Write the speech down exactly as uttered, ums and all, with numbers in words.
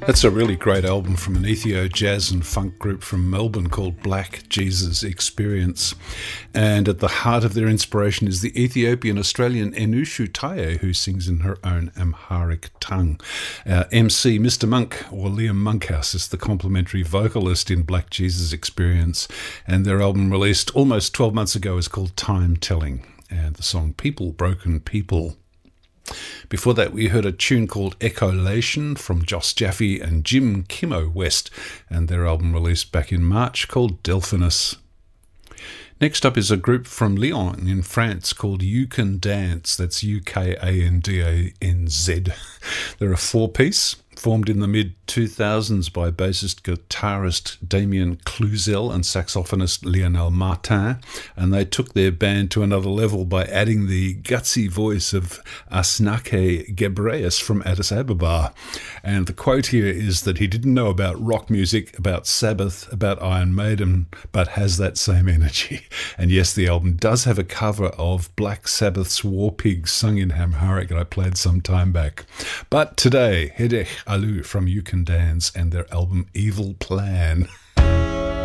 That's a really great album from an Ethio jazz and funk group from Melbourne called Black Jesus Experience. And at the heart of their inspiration is the Ethiopian-Australian Enushu Taye, who sings in her own Amharic tongue. Uh, M C Mister Monk, or Liam Monkhouse, is the complimentary vocalist in Black Jesus Experience. And their album, released almost twelve months ago, is called Time Telling. And the song People, Broken People. Before that, we heard a tune called Echolation from Joss Jaffe and Jim Kimmo West, and their album released back in March called Delphinus. Next up is a group from Lyon in France called You Can Dance. That's U K A N D A N Z. They're a four-piece formed in the mid two thousands by bassist guitarist Damien Cluzel and saxophonist Lionel Martin, and they took their band to another level by adding the gutsy voice of Asnake Gebreus from Addis Ababa. And the quote here is that he didn't know about rock music, about Sabbath, about Iron Maiden, but has that same energy. And yes, the album does have a cover of Black Sabbath's War Pigs sung in Amharic that I played some time back. But today, Hedech Alu from You Can Dance and their album Evil Plan.